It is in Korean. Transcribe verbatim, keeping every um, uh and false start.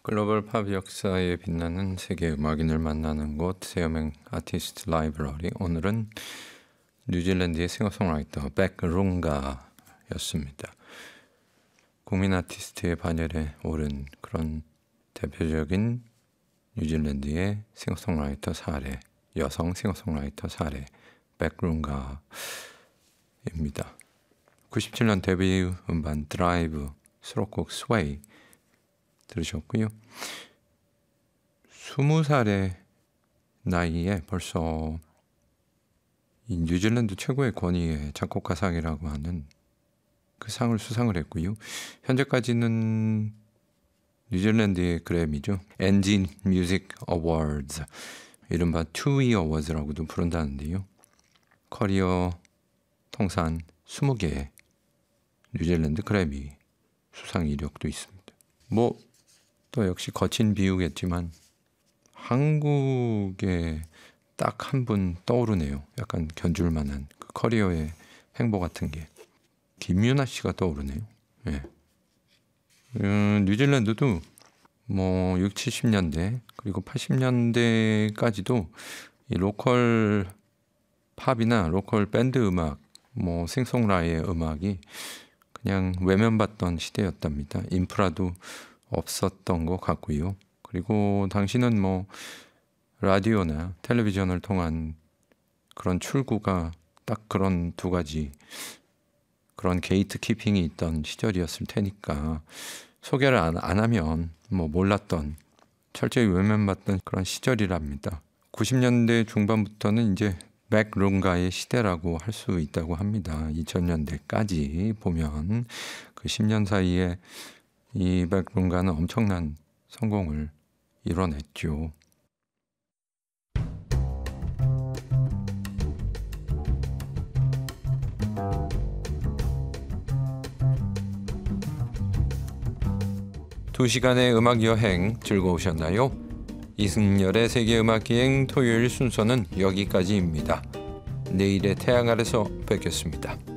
글로벌 팝 역사에 빛나는 세계 음악인을 만나는 곳 세어맹 아티스트 라이브러리. 오늘은 뉴질랜드의 싱어송라이터 백룬가였습니다. 국민 아티스트의 반열에 오른 그런 대표적인 뉴질랜드의 싱어송라이터 사례, 여성 싱어송라이터 사례 백룬가입니다. 구십칠 년 데뷔 음반 드라이브 수록곡 스웨이 들으셨고요. 스무 살의 나이에 벌써 이 뉴질랜드 최고의 권위의 작곡가상이라고 하는 그 상을 수상을 했고요. 현재까지는 뉴질랜드의 그래미죠. 엔진 뮤직 어워즈, 이른바 투이 어워즈라고도 부른다는데요. 커리어 통산 스무 개의 뉴질랜드 그래미 수상 이력도 있습니다. 뭐 또 역시 거친 비유겠지만 한국에 딱 한 분 떠오르네요. 약간 견줄 만한 그 커리어의 행보 같은 게 김유나 씨가 떠오르네요. 예. 음, 뉴질랜드도 뭐 육십, 칠십 년대 그리고 팔십 년대까지도 이 로컬 팝이나 로컬 밴드 음악, 뭐 싱송라이의 음악이 그냥 외면받던 시대였답니다. 인프라도 없었던 것 같고요. 그리고 당시는 뭐 라디오나 텔레비전을 통한 그런 출구가 딱 그런 두 가지, 그런 게이트 키핑이 있던 시절이었을 테니까 소개를 안, 안 하면 뭐 몰랐던, 철저히 외면받던 그런 시절이랍니다. 구십 년대 중반부터는 이제 백룬가의 시대라고 할 수 있다고 합니다. 이천 년대까지 보면 그 십 년 사이에 이 백룬가는 엄청난 성공을 이뤄냈죠. 두 시간의 음악 여행 즐거우셨나요? 이승열의 세계음악기행 토요일 순서는 여기까지입니다. 내일의 태양 아래서 뵙겠습니다.